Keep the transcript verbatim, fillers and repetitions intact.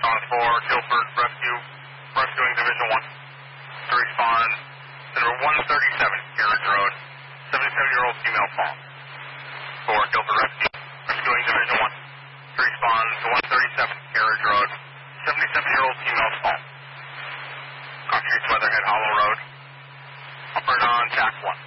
on for Guilford Rescue, Rescuing Division one. To respond to number one thirty-seven, Carriage Road, seventy-seven-year-old female fall. For Guilford Rescue, Rescuing Division one. To respond to one thirty-seven, Carriage Road, seventy-seven-year-old female fall. Cross Streets, Weatherhead Hollow Road. Upper on Jack one.